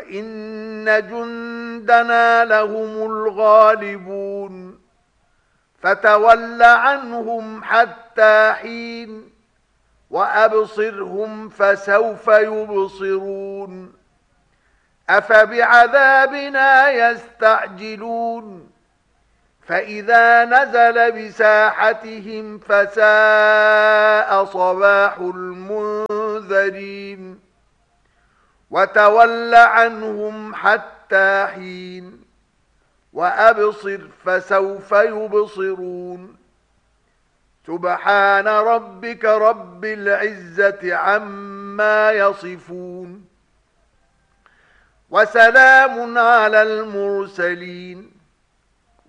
وإن جندنا لهم الغالبون فتول عنهم حتى حين وأبصرهم فسوف يبصرون أفبعذابنا يستعجلون فإذا نزل بساحتهم فساء صباح المنذرين وتول عنهم حتى حين وأبصر فسوف يبصرون سبحان ربك رب العزة عما يصفون وسلام على المرسلين